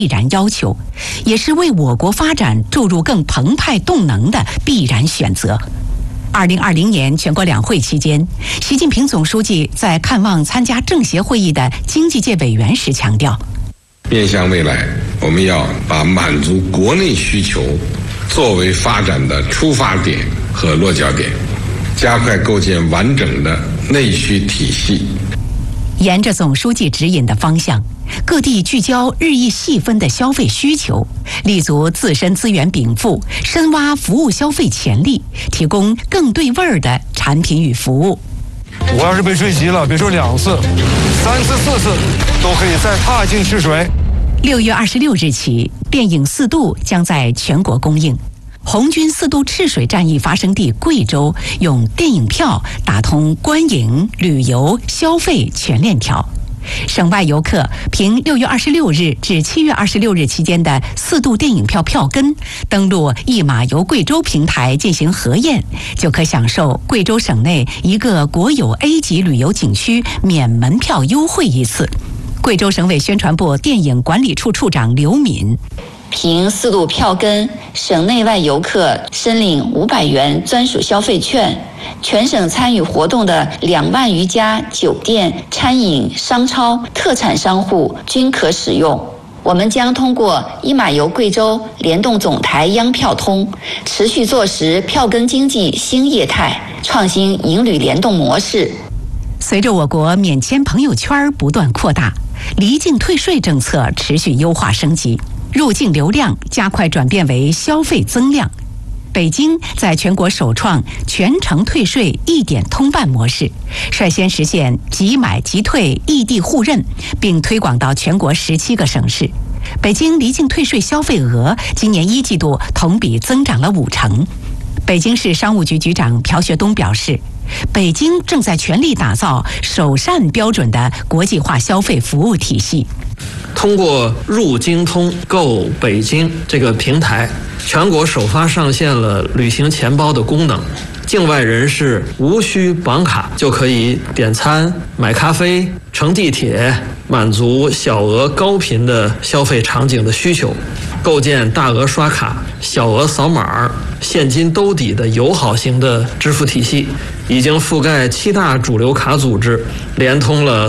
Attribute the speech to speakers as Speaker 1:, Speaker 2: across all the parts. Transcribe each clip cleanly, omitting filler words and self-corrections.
Speaker 1: 必然要求，也是为我国发展注入更澎湃动能的必然选择。2020年全国两会期间，习近平总书记在看望参加政协会议的经济界委员时强调，
Speaker 2: 面向未来，我们要把满足国内需求作为发展的出发点和落脚点，加快构建完整的内需体系。
Speaker 1: 沿着总书记指引的方向，各地聚焦日益细分的消费需求，立足自身资源禀赋，深挖服务消费潜力，提供更对味儿的产品与服务。
Speaker 3: 我要是被追击了，别说2次、3次、4次，都可以再踏进赤水。
Speaker 1: 6月26日起，电影《四渡》将在全国公映。红军四渡赤水战役发生地贵州用电影票打通观影、旅游、消费全链条。省外游客凭6月26日至7月26日期间的四渡电影票票根，登录一马游贵州平台进行核验，就可享受贵州省内一个国有 A 级旅游景区免门票优惠一次。贵州省委宣传部电影管理处处长刘敏，
Speaker 4: 凭四渡票根，省内外游客申领500元专属消费券，全省参与活动的2万余家酒店、餐饮、商超、特产商户均可使用。我们将通过一马游贵州联动总台央票通，持续落实票根经济新业态，创新营旅联动模式。
Speaker 1: 随着我国免签朋友圈不断扩大，离境退税政策持续优化升级，入境流量加快转变为消费增量。北京在全国首创全程退税一点通办模式，率先实现即买即退异地互认，并推广到全国17个省市。北京离境退税消费额今年1季度同比增长了50%。北京市商务局局长朴学东表示，北京正在全力打造首善标准的国际化消费服务体系。
Speaker 5: 通过入京通购北京这个平台，全国首发上线了旅行钱包的功能，境外人士无需绑卡就可以点餐、买咖啡、乘地铁，满足小额高频的消费场景的需求，构建大额刷卡、小额扫码、现金兜底的友好型的支付体系，已经覆盖7大主流卡组织，连通了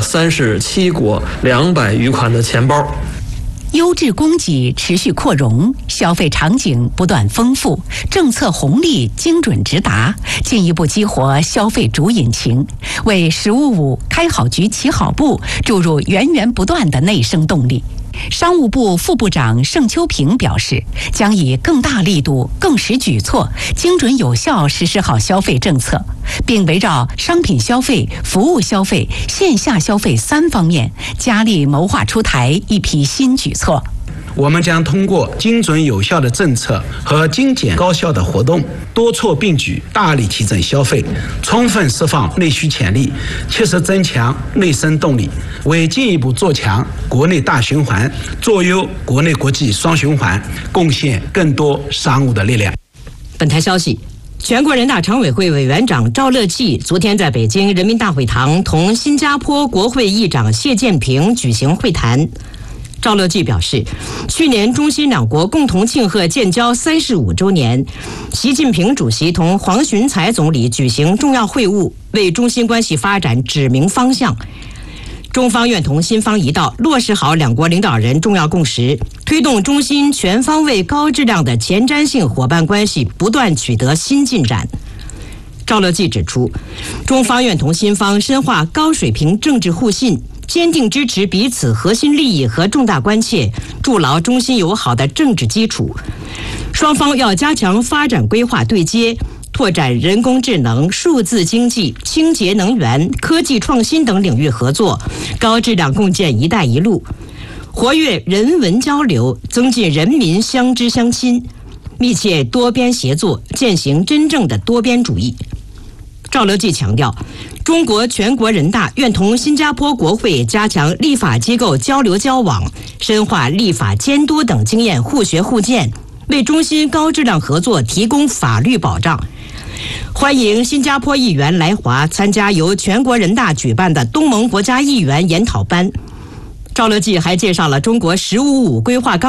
Speaker 5: 37国200余款的钱包。
Speaker 1: 优质供给持续扩容，消费场景不断丰富，政策红利精准直达，进一步激活消费主引擎，为“十五五”开好局、起好步注入源源不断的内生动力。商务部副部长盛秋平表示，将以更大力度、更实举措，精准有效实施好消费政策，并围绕商品消费、服务消费、线下消费3方面，加力谋划出台一批新举措。
Speaker 6: 我们将通过精准有效的政策和精简高效的活动，多措并举，大力提振消费，充分释放内需潜力，切实增强内生动力，为进一步做强国内大循环，做优国内国际双循环，贡献更多商务的力量。
Speaker 7: 本台消息，全国人大常委会委员长赵乐际昨天在北京人民大会堂同新加坡国会议长谢建平举行会谈。赵乐际表示，去年中新两国共同庆贺建交35周年，习近平主席同黄循财总理举行重要会晤，为中新关系发展指明方向。中方愿同新方一道，落实好两国领导人重要共识，推动中新全方位高质量的前瞻性伙伴关系不断取得新进展。赵乐际指出，中方愿同新方深化高水平政治互信，坚定支持彼此核心利益和重大关切，筑牢中新友好的政治基础。双方要加强发展规划对接，拓展人工智能、数字经济、清洁能源、科技创新等领域合作，高质量共建“一带一路”，活跃人文交流，增进人民相知相亲，密切多边协作，践行真正的多边主义。赵乐际强调，中国全国人大愿同新加坡国会加强立法机构交流交往，深化立法监督等经验互学互鉴，为中新高质量合作提供法律保障。欢迎新加坡议员来华参加由全国人大举办的东盟国家议员研讨班。赵乐际还介绍了中国“十五五”规划纲